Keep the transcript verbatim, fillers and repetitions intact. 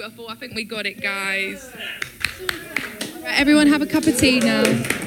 beautiful. I think we got it, guys. Right, everyone have a cup of tea now.